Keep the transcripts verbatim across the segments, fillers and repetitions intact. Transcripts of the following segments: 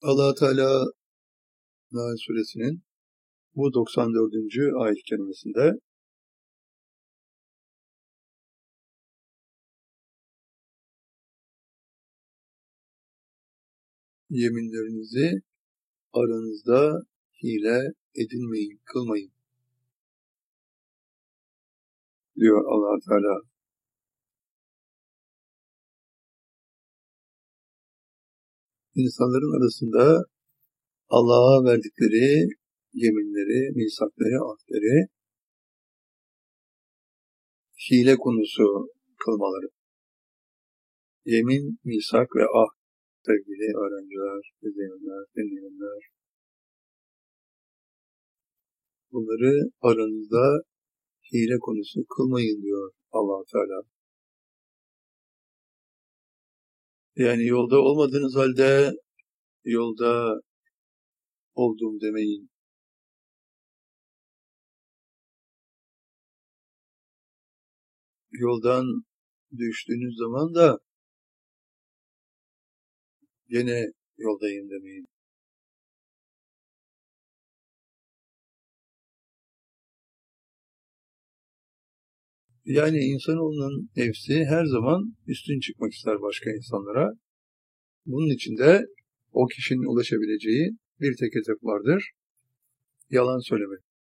Allah Teala Nahl Suresinin bu doksan dördüncü ayet-i kerimesinde yeminlerinizi aranızda hile edinmeyin, kılmayın diyor Allah Teala. İnsanların arasında Allah'a verdikleri yeminleri, misakları, ahdleri hile konusu kılmaları. Yemin, misak ve ahd sevgili öğrenciler, izleyenler, dinleyenler. Bunları aranızda hile konusu kılmayın diyor Allah Teala. Yani yolda olmadığınız halde yolda olduğum demeyin. Yoldan düştüğünüz zaman da yine yoldayım demeyin. Yani insanoğlunun nefsi her zaman üstün çıkmak ister başka insanlara. Bunun için de o kişinin ulaşabileceği bir tek hedef vardır. Yalan söylemek.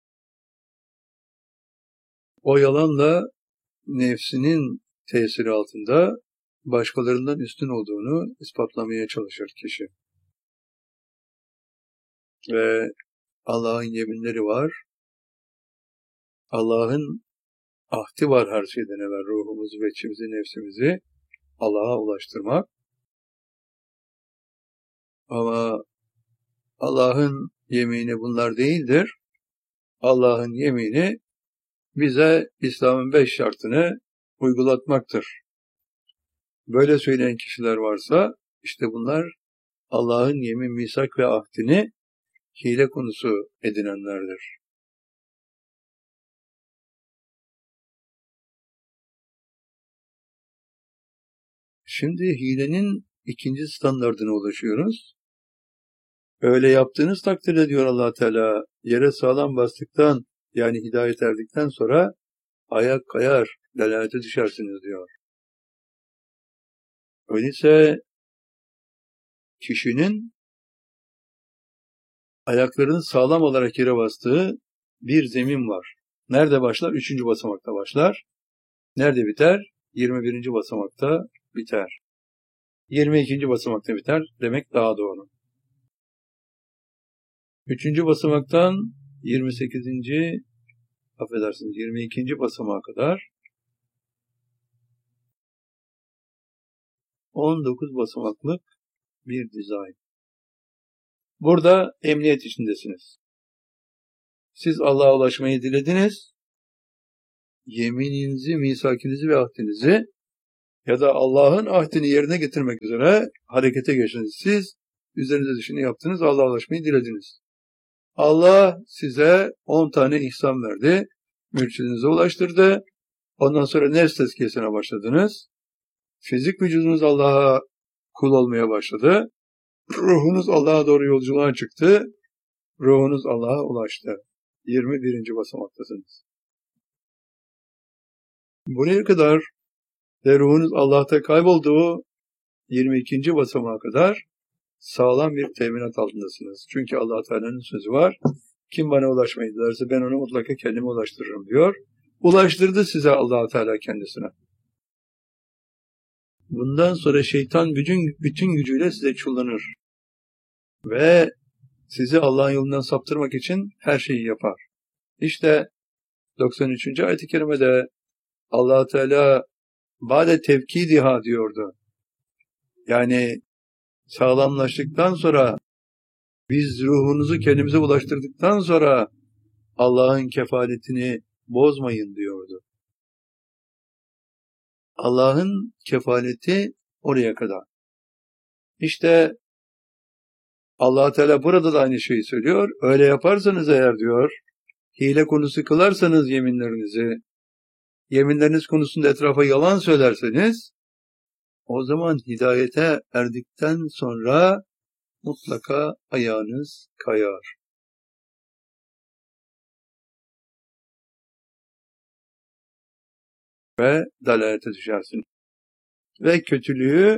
O yalanla nefsinin tesiri altında başkalarından üstün olduğunu ispatlamaya çalışır kişi. Ve Allah'ın yeminleri var. Allah'ın ahdi var her şeyden evvel. Ruhumuzu ve içimizi, nefsimizi Allah'a ulaştırmak. Ama Allah'ın yemini bunlar değildir. Allah'ın yemini bize İslam'ın beş şartını uygulatmaktır. Böyle söyleyen kişiler varsa işte bunlar Allah'ın yemin, misak ve ahdini hile konusu edinenlerdir. Şimdi hilenin ikinci standardına ulaşıyoruz. Öyle yaptığınız takdirde diyor Allah Teala, yere sağlam bastıktan yani hidayet erdikten sonra ayak kayar, delalete düşersiniz diyor. Öyleyse kişinin ayaklarının sağlam olarak yere bastığı bir zemin var. Nerede başlar? Üçüncü basamakta başlar. Nerede biter? Yirmi birinci basamakta biter. Yirmi ikinci basamakta biter demek daha doğru. Üçüncü basamaktan yirmi sekizinci affedersiniz yirmi ikinci basamağa kadar on dokuz basamaklık bir dizayn. Burada emniyet içindesiniz. Siz Allah'a ulaşmayı dilediniz. Yemininizi, misakinizi ve ahdinizi ya da Allah'ın ahdini yerine getirmek üzere harekete geçtiniz. Siz üzerinize düşeni yaptınız, Allah'a ulaşmayı dilediniz. Allah size on tane ihsan verdi. Mürşidinize ulaştırdı. Ondan sonra nefs tezkiyesine başladınız. Fizik vücudunuz Allah'a kul olmaya başladı. Ruhunuz Allah'a doğru yolculuğa çıktı. Ruhunuz Allah'a ulaştı. yirmi birinci basamaktasınız. Buraya kadar ve ruhunuz Allah'ta kaybolduğu yirmi ikinci basamağa kadar sağlam bir teminat altındasınız. Çünkü Allah Teala'nın sözü var. Kim bana ulaşmayı dilerse ben onu mutlaka kendime ulaştırırım diyor. Ulaştırdı size Allah Teala kendisine. Bundan sonra şeytan bütün, bütün gücüyle size çullanır. Ve sizi Allah'ın yolundan saptırmak için her şeyi yapar. İşte doksan üçüncü ayet-i kerimede Allah Teala bade tevkidiha diyordu. Yani sağlamlaştıktan sonra biz ruhunuzu kendimize ulaştırdıktan sonra Allah'ın kefaletini bozmayın diyordu. Allah'ın kefaleti oraya kadar. İşte Allah Teala burada da aynı şeyi söylüyor. Öyle yaparsanız eğer diyor, hile konusu kılarsanız yeminlerinizi, yeminleriniz konusunda etrafa yalan söylerseniz, o zaman hidayete erdikten sonra mutlaka ayağınız kayar. Ve dalalete düşersiniz. Ve kötülüğü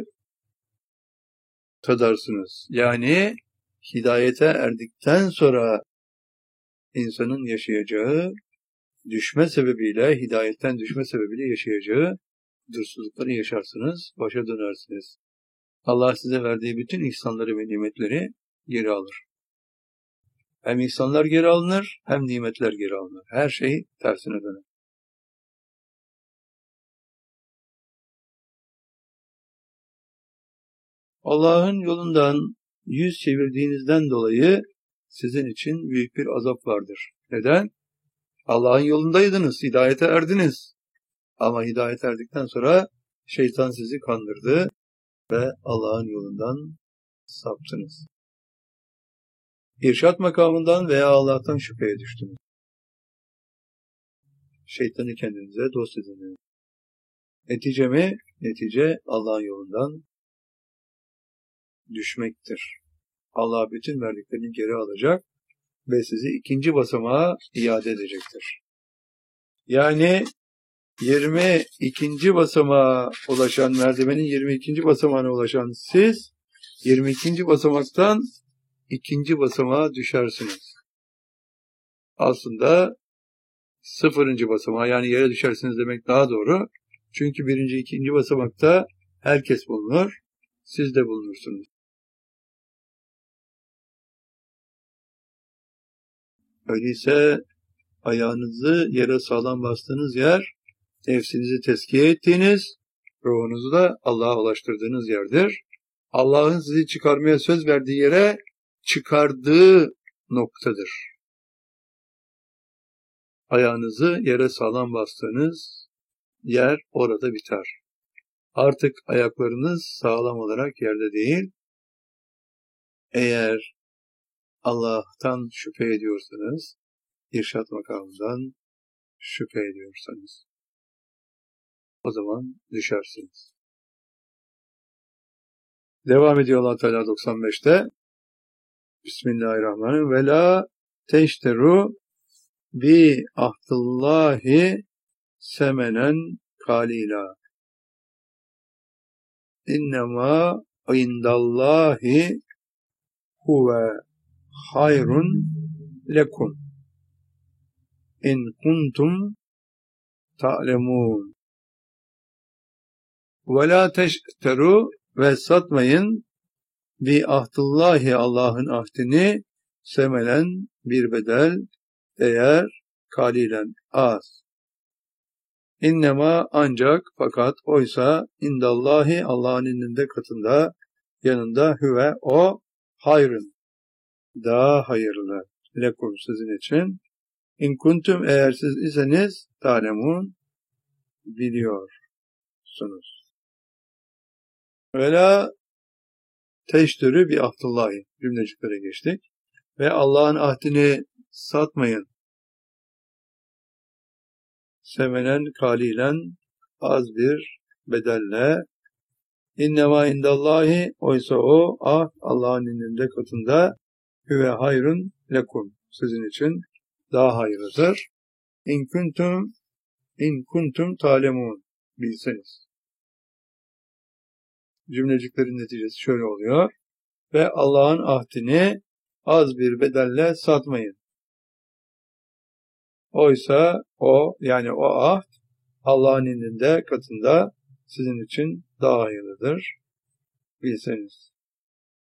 tadarsınız. Yani hidayete erdikten sonra insanın yaşayacağı, düşme sebebiyle, hidayetten düşme sebebiyle yaşayacağı huzursuzlukları yaşarsınız, başa dönersiniz. Allah size verdiği bütün ihsanları ve nimetleri geri alır. Hem ihsanlar geri alınır, hem nimetler geri alınır. Her şey tersine döner. Allah'ın yolundan yüz çevirdiğinizden dolayı sizin için büyük bir azap vardır. Neden? Allah'ın yolundaydınız, hidayete erdiniz. Ama hidayete erdikten sonra şeytan sizi kandırdı ve Allah'ın yolundan saptınız. İrşad makamından veya Allah'tan şüpheye düştünüz. Şeytanı kendinize dost ediniz. Netice mi? Netice Allah'ın yolundan düşmektir. Allah bütün verdiklerini geri alacak ve sizi ikinci basamağa iade edecektir. Yani yirmi ikinci basamağa ulaşan, merdivenin yirmi ikinci basamağına ulaşan siz, yirmi ikinci basamaktan ikinci basamağa düşersiniz. Aslında sıfırıncı basamağa, yani yere düşersiniz demek daha doğru. Çünkü birinci, ikinci basamakta herkes bulunur, siz de bulunursunuz. Öyleyse ayağınızı yere sağlam bastığınız yer, nefsinizi tezkiye ettiğiniz, ruhunuzu da Allah'a ulaştırdığınız yerdir. Allah'ın sizi çıkarmaya söz verdiği yere çıkardığı noktadır. Ayağınızı yere sağlam bastığınız yer orada biter. Artık ayaklarınız sağlam olarak yerde değil. Eğer Allah'tan şüphe ediyorsanız, irşad makamından şüphe ediyorsanız, o zaman düşersiniz. Devam ediyor Allah Teala doksan beşte. Bismillahirrahmanirrahim. Ve la teşteru bi ahdillahi semenen kalila. İnnemâ indallahi huve hayrun lekum. İn kuntum ta'lemûn. Ve la teşteru ve satmayın bi ahdillahi Allah'ın ahdini semelen bir bedel, değer, kalilen az. İnnema ancak, fakat, oysa indallahi Allah'ın indinde, katında, yanında, hüve o hayrın, daha hayırlı lekum sizin için. İn kuntum eğer siz iseniz ta'lemun biliyorsunuz. Vela teştürü bi ahdillahi cümleciklere geçtik. Ve Allah'ın ahdini satmayın. Semenen kalilen az bir bedelle. İnnemâ indallahi oysa o ah Allah'ın indinde, katında, hüve hayrun lekum sizin için daha hayırlıdır. İn kuntum in kuntum ta'lemun bilseniz. Cümleciklerin neticesi şöyle oluyor. Ve Allah'ın ahdini az bir bedelle satmayın. Oysa o, yani o ahd Allah'ın indinde, katında sizin için daha hayırlıdır bilseniz.